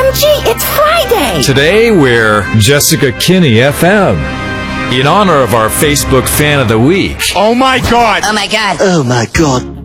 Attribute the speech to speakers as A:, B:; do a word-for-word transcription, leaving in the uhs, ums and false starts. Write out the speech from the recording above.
A: M G, it's Friday!
B: Today we're Jessica Kinney F M. In honor of our Facebook Fan of the Week.
C: Oh my God!
D: Oh my God!
E: Oh my God!